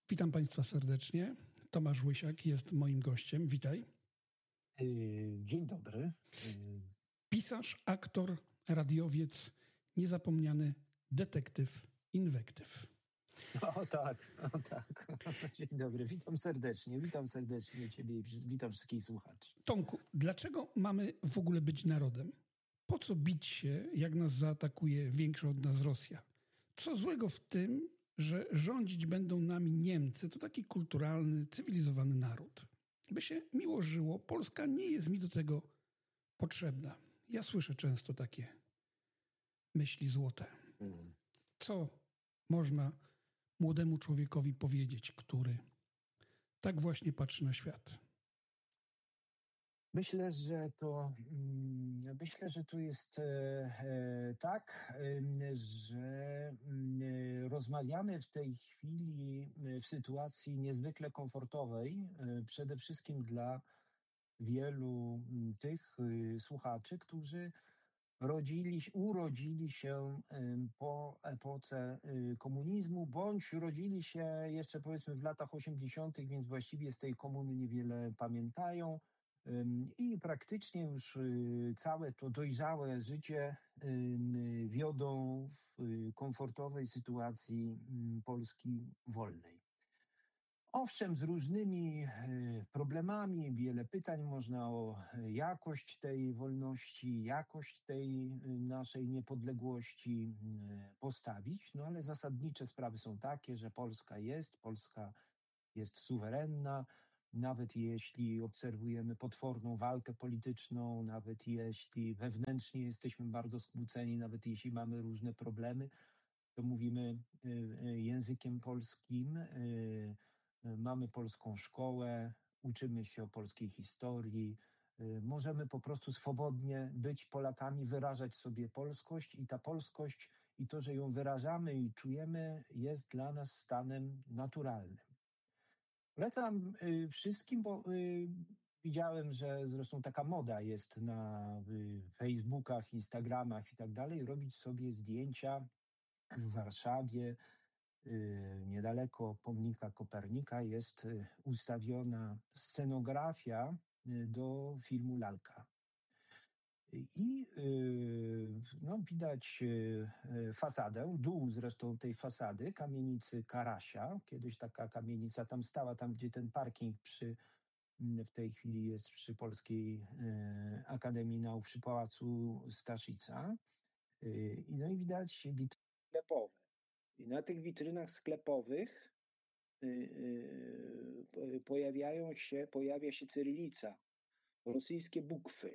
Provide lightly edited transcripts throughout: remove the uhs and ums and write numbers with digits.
Witam Państwa serdecznie. Tomasz Łysiak jest moim gościem. Witaj. Dzień dobry. Pisarz, aktor, radiowiec, niezapomniany detektyw, inwektyw. O tak. Dzień dobry, witam serdecznie Ciebie i witam wszystkich słuchaczy. Tomku, dlaczego mamy w ogóle być narodem? Po co bić się, jak nas zaatakuje większa od nas Rosja? Co złego w tym, że rządzić będą nami Niemcy? To taki kulturalny, cywilizowany naród. By się miło żyło, Polska nie jest mi do tego potrzebna. Ja słyszę często takie myśli złote. Co można młodemu człowiekowi powiedzieć, który tak właśnie patrzy na świat? Myślę, że to jest tak, że rozmawiamy w tej chwili w sytuacji niezwykle komfortowej, przede wszystkim dla wielu tych słuchaczy, którzy urodzili się po epoce komunizmu, bądź urodzili się jeszcze powiedzmy w latach 80., więc właściwie z tej komuny niewiele pamiętają i praktycznie już całe to dojrzałe życie wiodą w komfortowej sytuacji Polski wolnej. Owszem, z różnymi problemami, wiele pytań można o jakość tej wolności, jakość tej naszej niepodległości postawić, no ale zasadnicze sprawy są takie, że Polska jest suwerenna, nawet jeśli obserwujemy potworną walkę polityczną, nawet jeśli wewnętrznie jesteśmy bardzo skłóceni, nawet jeśli mamy różne problemy, to mówimy językiem polskim. Mamy polską szkołę, uczymy się o polskiej historii, możemy po prostu swobodnie być Polakami, wyrażać sobie polskość i ta polskość i to, że ją wyrażamy i czujemy, jest dla nas stanem naturalnym. Polecam wszystkim, bo widziałem, że zresztą taka moda jest na Facebookach, Instagramach i tak dalej, robić sobie zdjęcia w Warszawie. Niedaleko pomnika Kopernika jest ustawiona scenografia do filmu Lalka. I widać fasadę, dół zresztą tej fasady, kamienicy Karasia. Kiedyś taka kamienica tam stała, tam gdzie ten parking w tej chwili jest przy Polskiej Akademii Nauk, przy Pałacu Staszica. I widać witryny sklepowe. I na tych witrynach sklepowych pojawia się cyrylica, rosyjskie bukwy.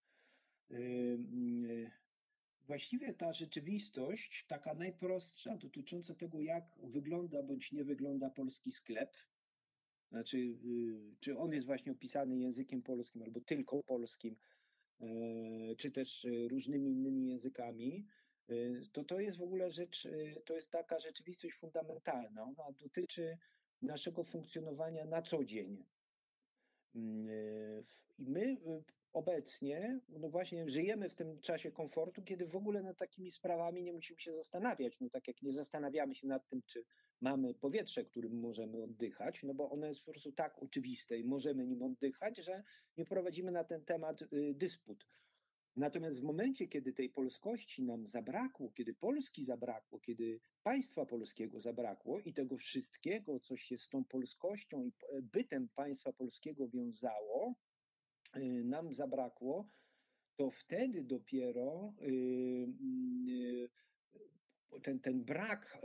Właściwie ta rzeczywistość, taka najprostsza, dotycząca tego, jak wygląda bądź nie wygląda polski sklep, znaczy, czy on jest właśnie opisany językiem polskim albo tylko polskim, czy też różnymi innymi językami, to jest w ogóle rzecz, to jest taka rzeczywistość fundamentalna. Ona dotyczy naszego funkcjonowania na co dzień. I my obecnie, no właśnie, żyjemy w tym czasie komfortu, kiedy w ogóle nad takimi sprawami nie musimy się zastanawiać. No tak jak nie zastanawiamy się nad tym, czy mamy powietrze, którym możemy oddychać, no bo ono jest po prostu tak oczywiste i możemy nim oddychać, że nie prowadzimy na ten temat dysput. Natomiast w momencie, kiedy tej polskości nam zabrakło, kiedy Polski zabrakło, kiedy państwa polskiego zabrakło i tego wszystkiego, co się z tą polskością i bytem państwa polskiego wiązało, nam zabrakło, to wtedy dopiero ten brak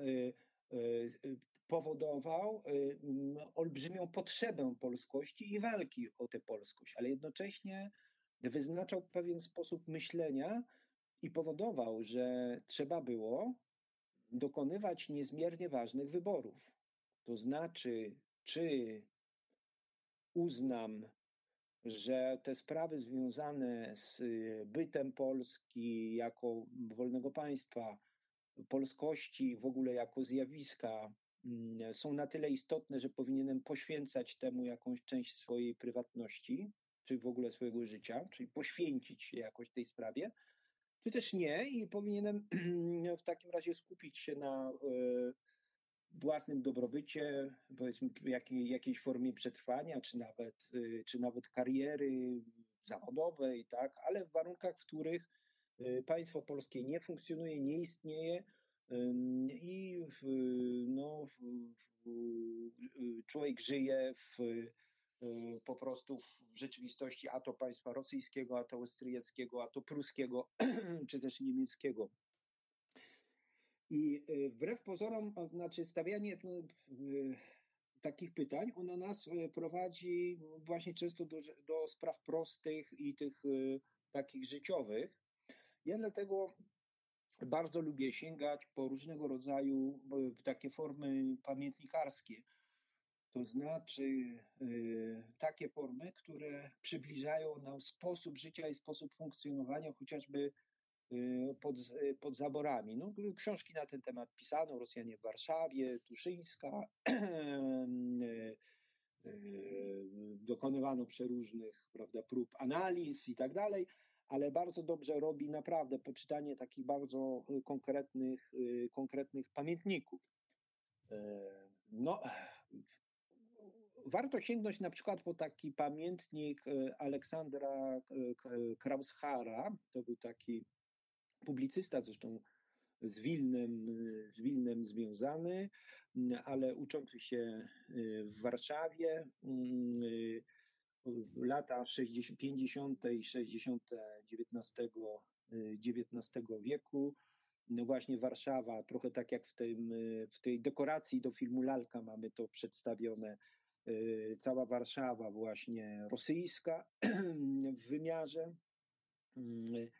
powodował olbrzymią potrzebę polskości i walki o tę polskość, ale jednocześnie wyznaczał pewien sposób myślenia i powodował, że trzeba było dokonywać niezmiernie ważnych wyborów. To znaczy, czy uznam, że te sprawy związane z bytem Polski jako wolnego państwa, polskości w ogóle jako zjawiska są na tyle istotne, że powinienem poświęcać temu jakąś część swojej prywatności, czy w ogóle swojego życia, czyli poświęcić się jakoś tej sprawie, czy też nie i powinienem w takim razie skupić się własnym dobrobycie, powiedzmy jakiejś formie przetrwania, czy nawet kariery zawodowej, tak, ale w warunkach, w których państwo polskie nie funkcjonuje, nie istnieje i człowiek żyje po prostu w rzeczywistości a to państwa rosyjskiego, a to austriackiego, a to pruskiego, czy też niemieckiego. I wbrew pozorom, znaczy stawianie takich pytań, ono nas prowadzi właśnie często do spraw prostych i tych takich życiowych. Ja dlatego bardzo lubię sięgać po różnego rodzaju takie formy pamiętnikarskie. To znaczy takie formy, które przybliżają nam sposób życia i sposób funkcjonowania chociażby pod zaborami. No, książki na ten temat pisano, Rosjanie w Warszawie, Tuszyńska, dokonywano przeróżnych, prawda, prób analiz i tak dalej, ale bardzo dobrze robi naprawdę poczytanie takich bardzo konkretnych pamiętników. No, warto sięgnąć na przykład po taki pamiętnik Aleksandra Kraushara, to był taki publicysta, zresztą z Wilnem związany, ale uczący się w Warszawie, lata 50. i 60. XIX wieku. No właśnie Warszawa, trochę tak jak w tej dekoracji do filmu Lalka mamy to przedstawione, cała Warszawa właśnie rosyjska w wymiarze.